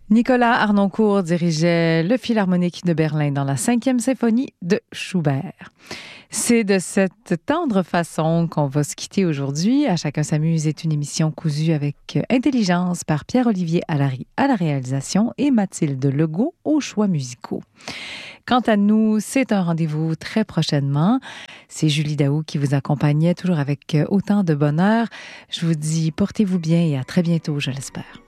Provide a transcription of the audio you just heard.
Nicolas Harnoncourt dirigeait le Philharmonique de Berlin dans la 5e symphonie de Schubert. C'est de cette tendre façon qu'on va se quitter aujourd'hui. À chacun s'amuse est une émission cousue avec intelligence par Pierre-Olivier Allary à la réalisation et Mathilde Legault aux choix musicaux. Quant à nous, c'est un rendez-vous très prochainement. C'est Julie Daou qui vous accompagnait toujours avec autant de bonheur. Je vous dis portez-vous bien et à très bientôt, je l'espère.